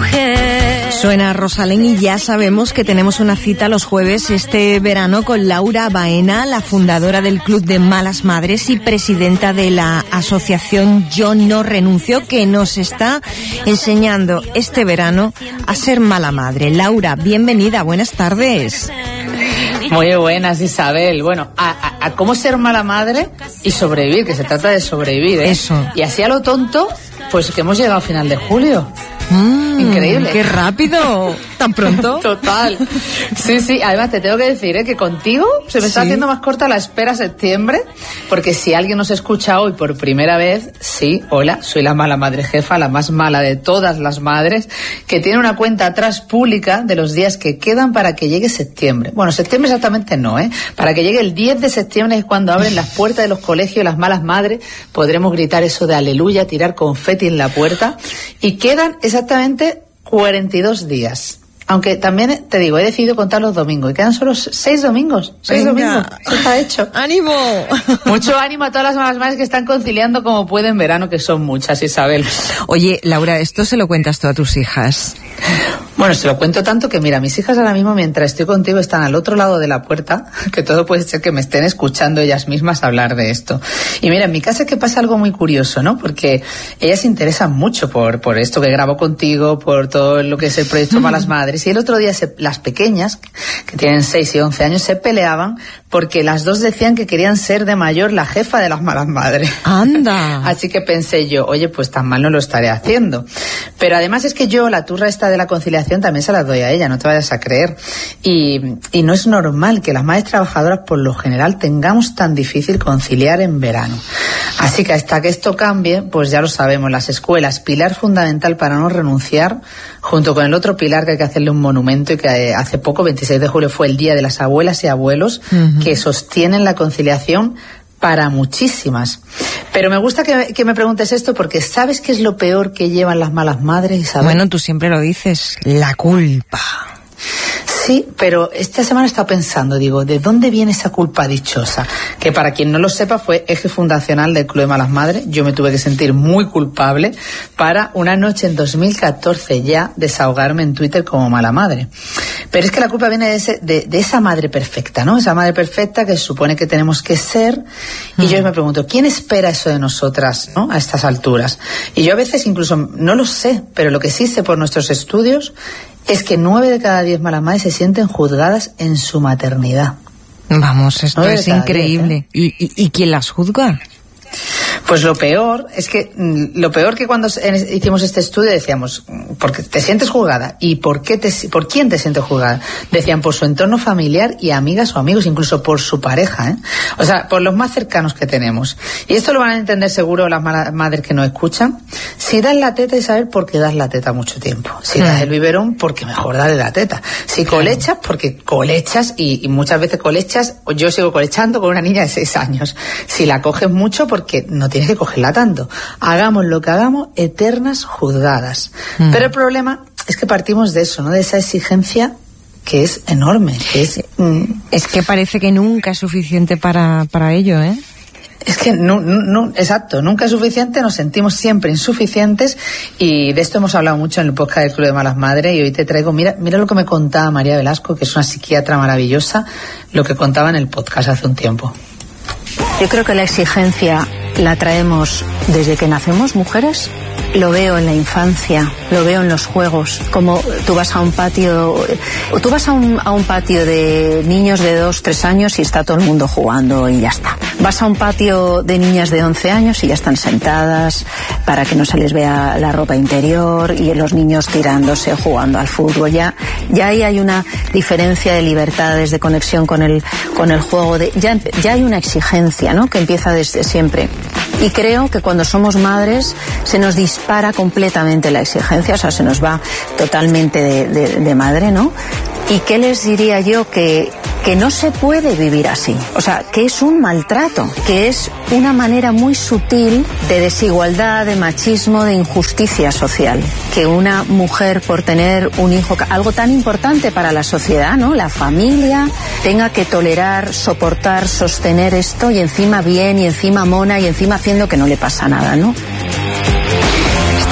mujer. Suena Rosalén y ya sabemos que tenemos una cita los jueves este verano con Laura Baena, la fundadora del Club de Malas Madres y presidenta de la asociación Yo No Renuncio, que nos está enseñando este verano a ser mala madre. Laura, bienvenida, buenas tardes. Muy buenas, Isabel. Bueno, a cómo ser mala madre y sobrevivir, que se trata de sobrevivir, ¿eh? Eso. Y así a lo tonto, pues que hemos llegado al final de julio. Increíble. ¡Qué rápido! ¿Tan pronto? Total. Sí. Además, te tengo que decir que contigo se me está haciendo más corta la espera a septiembre, porque si alguien nos escucha hoy por primera vez, sí, hola, soy la mala madre jefa, la más mala de todas las madres, que tiene una cuenta atrás pública de los días que quedan para que llegue septiembre. Bueno, septiembre exactamente no, ¿eh? Para que llegue el 10 de septiembre es cuando abren las puertas de los colegios las malas madres, podremos gritar eso de aleluya, tirar confeti en la puerta, y quedan exactamente 42 días. Aunque también te digo, he decidido contar los domingos y quedan solo 6 domingos. 6 domingos. Eso está hecho. ¡Ánimo! Mucho ánimo a todas las malas madres que están conciliando como pueden en verano, que son muchas, Isabel. Oye, Laura, ¿esto se lo cuentas tú a tus hijas? Bueno, se lo cuento tanto que mira, mis hijas ahora mismo mientras estoy contigo están al otro lado de la puerta, que todo puede ser que me estén escuchando ellas mismas hablar de esto. Y mira, en mi casa que pasa algo muy curioso, ¿no? Porque ellas se interesan mucho por esto que grabo contigo, por todo lo que es el proyecto Malas Madres. Y el otro día las pequeñas, que tienen 6 y 11 años, se peleaban porque las dos decían que querían ser de mayor la jefa de las malas madres. ¡Anda! Así que pensé yo, oye, pues tan mal no lo estaré haciendo. Pero además es que yo, la turra esta de la conciliación, también se la doy a ella, no te vayas a creer. Y no es normal que las madres trabajadoras, por lo general, tengamos tan difícil conciliar en verano. Así que hasta que esto cambie, pues ya lo sabemos, las escuelas, pilar fundamental para no renunciar, junto con el otro pilar que hay que hacerle un monumento, y que hace poco, 26 de julio, fue el Día de las Abuelas y Abuelos, que sostienen la conciliación para muchísimas. Pero me gusta que me preguntes esto, porque ¿sabes qué es lo peor que llevan las malas madres, Isabel? Bueno, tú siempre lo dices, la culpa. Sí, pero esta semana he estado pensando, digo, ¿de dónde viene esa culpa dichosa? Que para quien no lo sepa fue eje fundacional del Club de Malas Madres. Yo me tuve que sentir muy culpable para una noche en 2014 ya desahogarme en Twitter como mala madre. Pero es que la culpa viene de esa madre perfecta, ¿no? Esa madre perfecta que se supone que tenemos que ser. Y yo me pregunto, ¿quién espera eso de nosotras, ¿no? A estas alturas? Y yo a veces incluso no lo sé, pero lo que sí sé por nuestros estudios es que 9 de cada 10 malas madres se sienten juzgadas en su maternidad. Vamos, esto es increíble. 10, ¿eh? ¿Y quién las juzga? Pues lo peor que cuando hicimos este estudio decíamos, porque te sientes juzgada, ¿y por quién te sientes juzgada? Decían por su entorno familiar y amigas o amigos, incluso por su pareja, ¿eh? O sea, por los más cercanos que tenemos. Y esto lo van a entender seguro las madres que nos escuchan. Si das la teta, Isabel, porque das la teta mucho tiempo. Si das el biberón, porque mejor dale la teta. Si colechas, porque colechas, y muchas veces colechas, yo sigo colechando con una niña de 6 años. Si la coges mucho, porque no tienes que cogerla tanto. Hagamos lo que hagamos, eternas juzgadas. Pero el problema es que partimos de eso, ¿no? De esa exigencia que es enorme. Es que parece que nunca es suficiente para ello, ¿eh? Es que exacto, nunca es suficiente, nos sentimos siempre insuficientes, y de esto hemos hablado mucho en el podcast del Club de Malas Madres, y hoy te traigo, mira lo que me contaba María Velasco, que es una psiquiatra maravillosa, lo que contaba en el podcast hace un tiempo. Yo creo que la exigencia la traemos desde que nacemos mujeres. Lo veo en la infancia, lo veo en los juegos. Como tú vas a un patio, de niños de 2, 3 años y está todo el mundo jugando y ya está. Vas a un patio de niñas de 11 años y ya están sentadas para que no se les vea la ropa interior, y los niños tirándose, jugando al fútbol. Ya ahí hay una diferencia de libertades, de conexión con el juego. Ya hay una exigencia, ¿no? Que empieza desde siempre. Y creo que cuando somos madres se nos dispara completamente la exigencia, o sea, se nos va totalmente de madre, ¿no? ¿Y qué les diría yo? Que no se puede vivir así. O sea, que es un maltrato, que es una manera muy sutil de desigualdad, de machismo, de injusticia social. Que una mujer, por tener un hijo, algo tan importante para la sociedad, ¿no? La familia, tenga que tolerar, soportar, sostener esto, y encima bien, y encima mona, y encima haciendo que no le pasa nada, ¿no?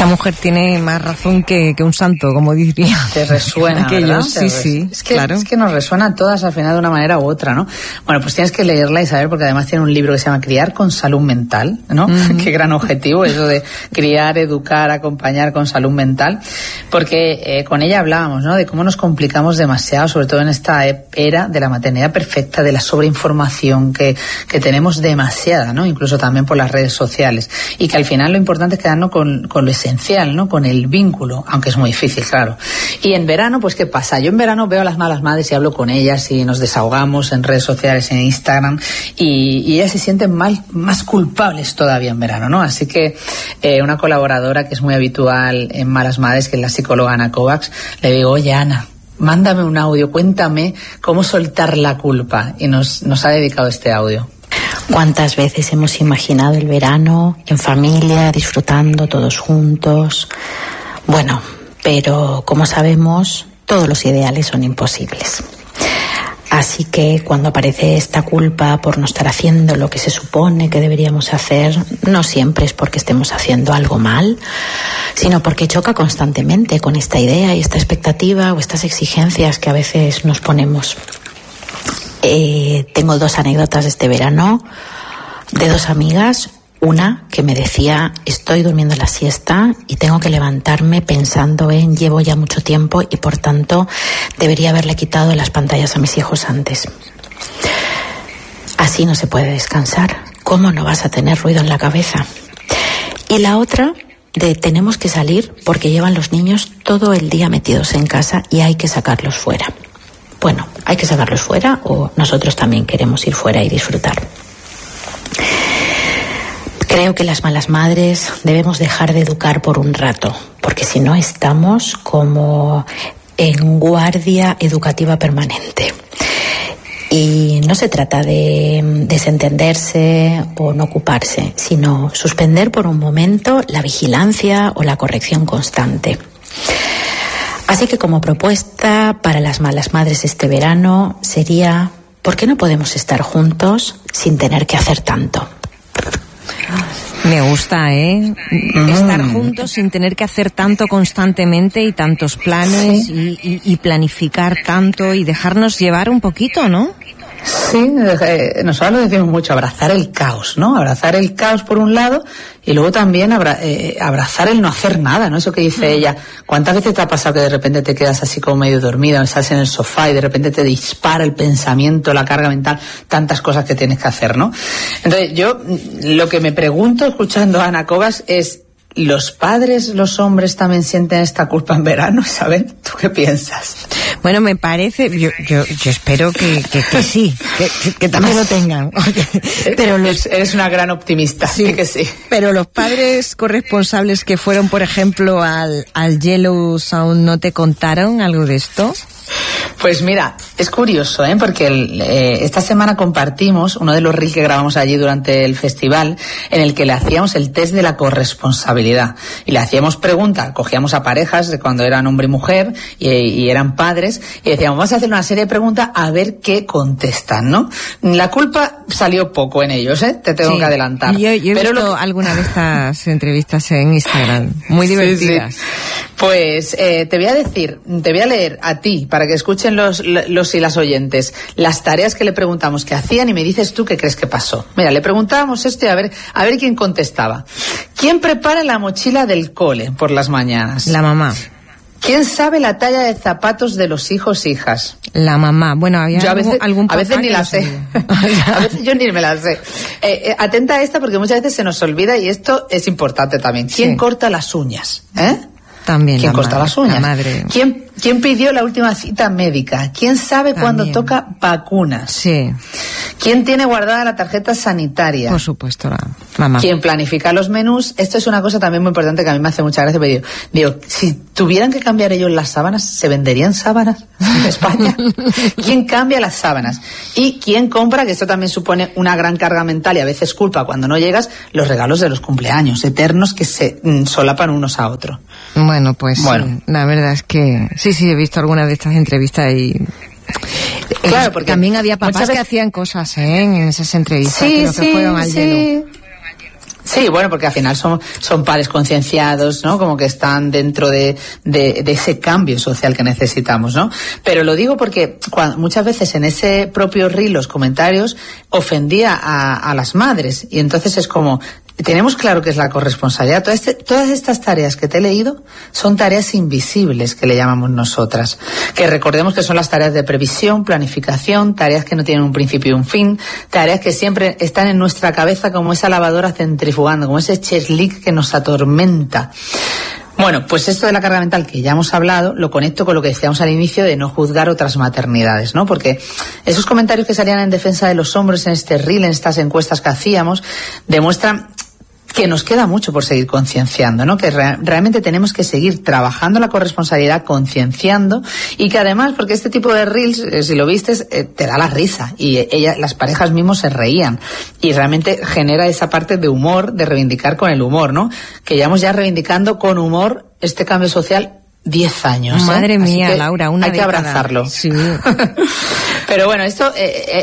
Esta mujer tiene más razón que un santo, como diría. Te resuena, ¿verdad? Sí, claro. Es que nos resuena a todas al final de una manera u otra, ¿no? Bueno, pues tienes que leerla, Isabel, porque además tiene un libro que se llama Criar con salud mental, ¿no? Qué gran objetivo, eso de criar, educar, acompañar con salud mental, porque con ella hablábamos, ¿no? De cómo nos complicamos demasiado, sobre todo en esta era de la maternidad perfecta, de la sobreinformación que tenemos demasiada, ¿no? Incluso también por las redes sociales, y que al final lo importante es quedarnos con lo esencial, ¿no? Con el vínculo, aunque es muy difícil, claro. Y en verano, pues ¿qué pasa? Yo en verano veo a las malas madres y hablo con ellas y nos desahogamos en redes sociales, en Instagram, y ellas se sienten más culpables todavía en verano, ¿no? Así que una colaboradora que es muy habitual en Malas Madres, que es la psicóloga Ana Kovacs, le digo: oye, Ana, mándame un audio, cuéntame cómo soltar la culpa, y nos ha dedicado este audio. ¿Cuántas veces hemos imaginado el verano en familia, disfrutando todos juntos? Bueno, pero como sabemos, todos los ideales son imposibles. Así que cuando aparece esta culpa por no estar haciendo lo que se supone que deberíamos hacer, no siempre es porque estemos haciendo algo mal, sino porque choca constantemente con esta idea y esta expectativa o estas exigencias que a veces nos ponemos. Tengo 2 anécdotas de este verano de 2 amigas. Una que me decía: estoy durmiendo la siesta y tengo que levantarme pensando en llevo ya mucho tiempo y por tanto debería haberle quitado las pantallas a mis hijos antes. Así no se puede descansar. ¿Cómo no vas a tener ruido en la cabeza? Y la otra de tenemos que salir porque llevan los niños todo el día metidos en casa y hay que sacarlos fuera. Bueno, hay que sacarlos fuera o nosotros también queremos ir fuera y disfrutar. Creo que las malas madres debemos dejar de educar por un rato, porque si no estamos como en guardia educativa permanente. Y no se trata de desentenderse o no ocuparse, sino suspender por un momento la vigilancia o la corrección constante. Así que como propuesta para las malas madres este verano sería: ¿por qué no podemos estar juntos sin tener que hacer tanto? Me gusta, estar juntos sin tener que hacer tanto constantemente y tantos planes, sí. y planificar tanto y dejarnos llevar un poquito, ¿no? Sí, nosotros lo decimos mucho, abrazar el caos, ¿no? Abrazar el caos por un lado y luego también abrazar el no hacer nada, ¿no? Eso que dice ella. ¿Cuántas veces te ha pasado que de repente te quedas así como medio dormida, o estás en el sofá y de repente te dispara el pensamiento, la carga mental, tantas cosas que tienes que hacer, ¿no? Entonces yo lo que me pregunto escuchando a Ana Kovacs es: ¿los padres, los hombres también sienten esta culpa en verano, Isabel? ¿Tú qué piensas? Bueno, me parece, yo espero que sí, que también lo tengan. Pero eres una gran optimista, sí que sí. Pero los padres corresponsables que fueron, por ejemplo, al Yellowstone, ¿no te contaron algo de esto? Pues mira, es curioso, porque esta semana compartimos uno de los reels que grabamos allí durante el festival, en el que le hacíamos el test de la corresponsabilidad y le hacíamos preguntas, cogíamos a parejas de cuando eran hombre y mujer y eran padres y decíamos: vamos a hacer una serie de preguntas a ver qué contestan, ¿no? La culpa salió poco en ellos, te tengo que adelantar. Yo he visto alguna de estas entrevistas en Instagram, muy divertidas. Sí. Pues te voy a leer a ti, para que escuchen los y las oyentes, las tareas que le preguntamos que hacían y me dices tú qué crees que pasó. Mira, le preguntábamos esto y a ver quién contestaba. ¿Quién prepara la mochila del cole por las mañanas? La mamá. ¿Quién sabe la talla de zapatos de los hijos, hijas? La mamá. Bueno, había algún papá. A veces ni la sé. A veces yo ni me la sé. Atenta a esta porque muchas veces se nos olvida y esto es importante también. ¿Quién corta las uñas? También. ¿Quién corta las uñas? La madre. ¿Quién pidió la última cita médica? ¿Quién sabe cuándo toca vacunas? Sí. ¿Quién tiene guardada la tarjeta sanitaria? Por supuesto, la mamá. ¿Quién planifica los menús? Esto es una cosa también muy importante que a mí me hace mucha gracia, pero digo, si tuvieran que cambiar ellos las sábanas, ¿se venderían sábanas en España? ¿Quién cambia las sábanas? ¿Y quién compra, que esto también supone una gran carga mental y a veces culpa cuando no llegas, los regalos de los cumpleaños eternos que se solapan unos a otros? Bueno, pues sí, la verdad es que sí, he visto algunas de estas entrevistas y... Claro, porque también había papás que hacían cosas en esas entrevistas, que fueron al hielo. Sí, bueno, porque al final son padres concienciados, ¿no? Como que están dentro de ese cambio social que necesitamos, ¿no? Pero lo digo porque muchas veces en ese propio reel, los comentarios, ofendía a las madres. Y entonces es como, tenemos claro que es la corresponsabilidad. Todas estas tareas que te he leído son tareas invisibles, que le llamamos nosotras. Que recordemos que son las tareas de previsión, planificación, tareas que no tienen un principio y un fin, tareas que siempre están en nuestra cabeza como esa lavadora centrifugando, como ese cheslic que nos atormenta. Bueno, pues esto de la carga mental que ya hemos hablado, lo conecto con lo que decíamos al inicio de no juzgar otras maternidades, ¿no? Porque esos comentarios que salían en defensa de los hombres en este reel, en estas encuestas que hacíamos, demuestran que nos queda mucho por seguir concienciando, ¿no? Que realmente tenemos que seguir trabajando la corresponsabilidad, concienciando, y que además, porque este tipo de reels, si lo vistes, te da la risa, y las parejas mismos se reían, y realmente genera esa parte de humor, de reivindicar con el humor, ¿no? Que llevamos ya reivindicando con humor este cambio social 10 años. Madre mía, Laura, una hay década. Que abrazarlo. Sí. Pero bueno, estos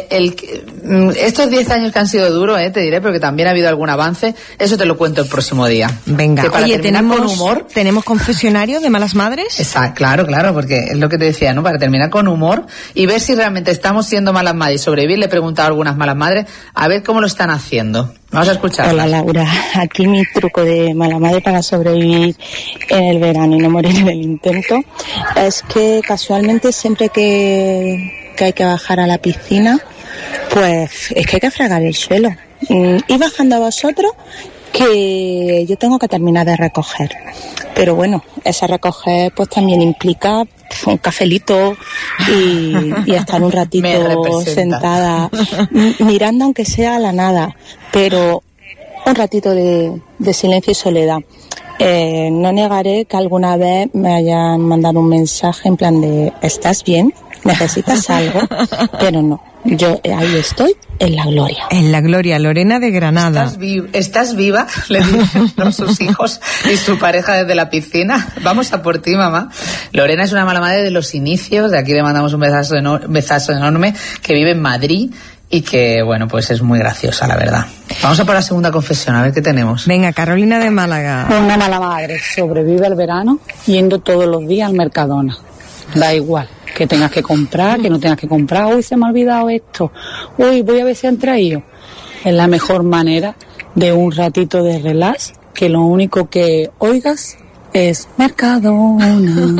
10 años que han sido duros, te diré, porque también ha habido algún avance. Eso te lo cuento el próximo día. Venga, que para terminar con humor, ¿tenemos confesionario de malas madres? Exacto, claro, porque es lo que te decía, ¿no? Para terminar con humor y ver si realmente estamos siendo malas madres y sobrevivir. Le he preguntado a algunas malas madres a ver cómo lo están haciendo. Vamos a escuchar. Hola Laura, aquí mi truco de mala madre para sobrevivir en el verano y no morir en el intento es que casualmente siempre que hay que bajar a la piscina, pues es que hay que fregar el suelo. Y bajando a vosotros, que yo tengo que terminar de recoger. Pero bueno, ese recoger pues también implica un cafelito y estar un ratito sentada mirando aunque sea a la nada, pero un ratito de silencio y soledad. No negaré que alguna vez me hayan mandado un mensaje en plan de ¿estás bien? ¿Necesitas algo? Pero no, yo ahí estoy en la gloria. En la gloria, Lorena de Granada. ¿Estás viva? Le dicen sus hijos y su pareja desde la piscina. Vamos a por ti, mamá. Lorena es una mala madre de los inicios, de aquí le mandamos un besazo enorme, que vive en Madrid y que, bueno, pues es muy graciosa, la verdad. Vamos a por la segunda confesión, a ver qué tenemos. Venga, Carolina de Málaga. Una mala madre sobrevive el verano yendo todos los días al Mercadona. Da igual que tengas que comprar, que no tengas que comprar. Uy, se me ha olvidado esto. Uy, voy a ver si han traído. Es la mejor manera de un ratito de relax, que lo único que oigas es Mercadona,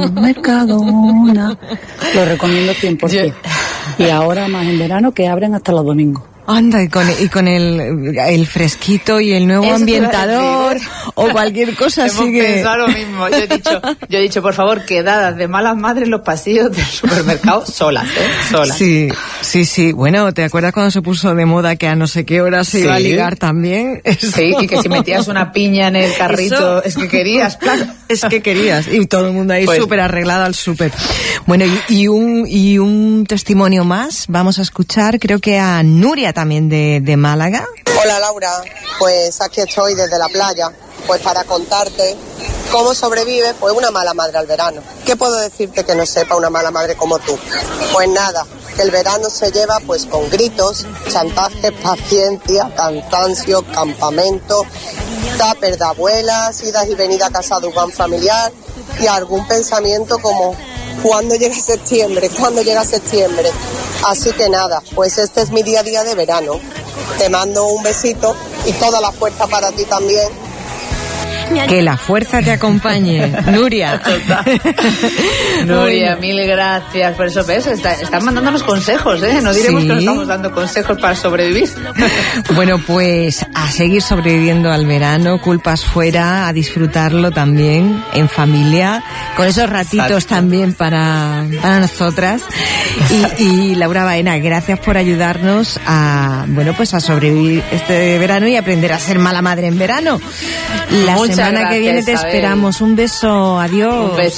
Mercadona. Lo recomiendo 100%. Y ahora más en verano, que abren hasta los domingos. Anda, y con el fresquito y el nuevo eso ambientador o cualquier cosa así que... Hemos pensado lo mismo. Yo he dicho, por favor, quedadas de malas madres en los pasillos del supermercado solas, solas. Sí. Bueno, ¿te acuerdas cuando se puso de moda que a no sé qué hora se iba a ligar también? Eso. Sí, y que si metías una piña en el carrito, es que querías, plan. Es que querías. Y todo el mundo ahí súper arreglado al súper. Bueno, y un testimonio más. Vamos a escuchar, creo que a Nuria también de Málaga. Hola Laura, pues aquí estoy desde la playa, pues para contarte cómo sobrevive pues una mala madre al verano. ¿Qué puedo decirte que no sepa una mala madre como tú? Pues nada, que el verano se lleva pues con gritos, chantaje, paciencia, cansancio, campamento, tupper de abuelas, idas y venidas a casa de un gran familiar y algún pensamiento como ¿cuándo llega septiembre? ¿Cuándo llega septiembre? Así que nada, pues este es mi día a día de verano. Te mando un besito y toda la fuerza para ti también. Que la fuerza te acompañe, Nuria. Nuria, mil gracias por eso. ¿Ves? Están mandándonos consejos, ¿eh? No diremos que nos estamos dando consejos para sobrevivir. Bueno, pues a seguir sobreviviendo al verano, culpas fuera, a disfrutarlo también en familia, con esos ratitos también para nosotras. Y Laura Baena, gracias por ayudarnos a sobrevivir este verano y aprender a ser mala madre en verano. La semana que viene te esperamos. Un beso, adiós. Un beso.